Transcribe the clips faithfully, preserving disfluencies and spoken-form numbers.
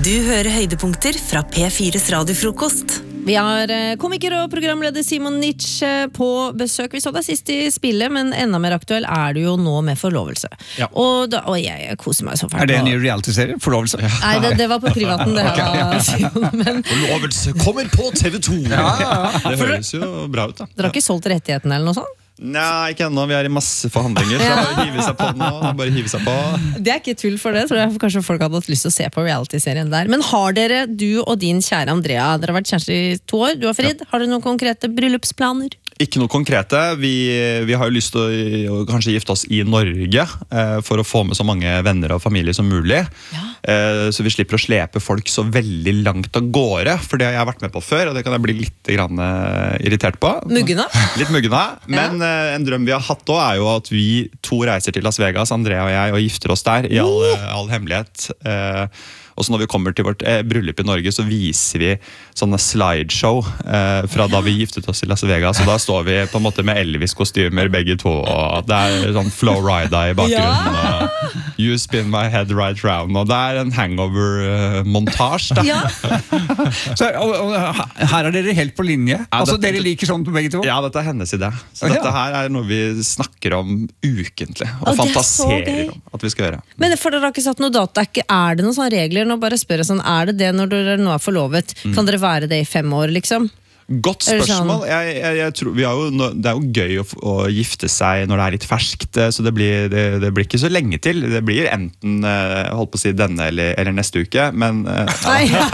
Du hører høydepunkter fra P fires radiofrokost. Vi har komiker og programleder Simon Nitsch på besøk. Vi så deg sist i spillet, men enda mer aktuell er du jo nå med forlovelse. Ja. Og, da, og jeg, jeg koser meg så fælt. Er det en ny reality-serie? Forlovelse? Ja. Nei, det, det var på privaten det her, okay, ja. Simon, men... Forlovelse kommer på T V to! Ja, ja, ja. Det høres jo bra ut da. Dere har ikke solgt rettighetene eller noe sånt? Nei, ikke ennå. Vi er i masse forhandlinger, så bare hive seg på nå. Bare hive seg på. Det er ikke tull for det, tror jeg kanskje folk hadde hatt lyst til å se på reality-serien der. Men har dere, du og din kjære Andrea, dere har vært kjærester i to år, du og Frid, ja. Har dere noen konkrete bryllupsplaner? Ikke noe konkrete. Vi, vi har jo lyst til å, å kanskje gifte oss i Norge eh, for å få med så mange venner og familie som mulig. Ja. Eh, så vi slipper å slepe folk så veldig langt av gårde, for det har jeg vært med på før, og det kan jeg bli litt grann, uh, irritert på. Muggene? Litt muggene. Men ja. uh, en drøm vi har hatt også er jo at vi to reiser til Las Vegas, Andrea og jeg, og gifter oss der i all, uh, all hemmelighet. Uh, Og så når vi kommer til vårt eh, bryllup i Norge, så viser vi sånne slideshow eh, fra da vi giftet oss i Las Vegas. Og da står vi på en måte med Elvis-kostymer begge to, og det er sånn Flowrida i bakgrunnen. Ja. Og You Spin My Head Right Round. Og det er en hangover-montasje da. Ja. Så, og, og, her er dere helt på linje. Ja, altså det, dere liker sånn på begge to? Ja, dette er hennes idé. Så dette ja. Her er noe vi snakker om ukentlig, og, og fantaserer om at vi skal gjøre. Men for dere har ikke satt noe data, er det noen sånne regler? Nå bare spørre sånn, er det det når dere nå er forlovet? Mm. Kan dere være det i fem år, liksom? Godt spørsmål. Jeg, jeg, jeg tror, vi har jo, det er jo gøy å, å gifte seg når det er litt ferskt, så det blir, det, det blir ikke så lenge til. Det blir enten, holdt på å si, denne eller, eller neste uke, men... Ja.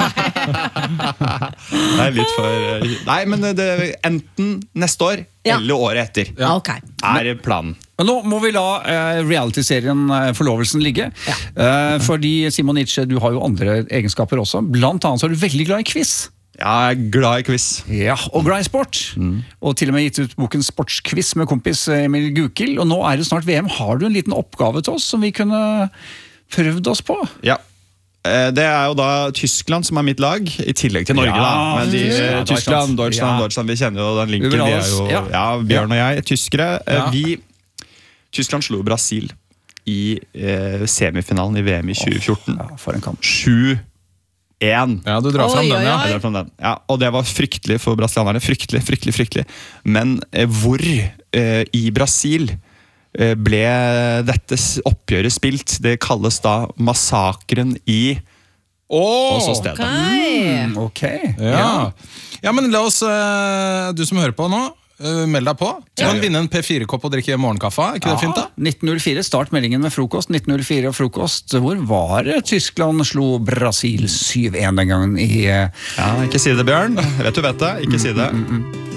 Det er litt for... Nei, men det er enten neste år, ja. Eller året etter. Ja, okay. Er planen. Men nå må vi la uh, reality-serien uh, Forlovelsen ligge. Ja. Uh, fordi Simon Nitsch, du har jo andre egenskaper også. Blant annet så er du veldig glad i quiz. Ja, jeg er glad i quiz. Ja, og glad i sport. Mm. Og til og med gitt ut boken Sportsquiz med kompis Emil Gukild. Og nå er det snart V M. Har du en liten oppgave til oss som vi kunne prøvd oss på? Ja. Det er jo da Tyskland som er mitt lag, i tillegg til Norge. Ja, da. Men de, ja, Tyskland, Deutschland, ja. Deutschland, vi kjenner jo den linken. Vi er jo, ja. Ja, Bjørn og jeg, tyskere. Ja. Vi, Tyskland slo Brasil i eh, semifinalen i V M i tjue fjorten. Oh, ja, for en kamp. sju én. Ja, du drar fram den, ja. Jeg drar fram den. Ja, og det var fryktelig for brasilianerne. Fryktelig, fryktelig, fryktelig. Men eh, hvor eh, i Brasil ble dette oppgjøret spilt? Det kalles da massakren i oh, og så stedet. Okay. Mm, ok. Ja. Ja. Ja, men la oss, du som hører på nå, meld deg på. Så kan du vinne en P fire-kopp og drikke morgenkaffe. Er ikke ja. Det fint da? nitten null fire, start meldingen med frokost. nitten null fire og frokost. Hvor var det Tyskland slo Brasil syv én den gangen i... Ja, ikke si det, Bjørn. Vet du vet det, ikke si det. Mm, mm, mm.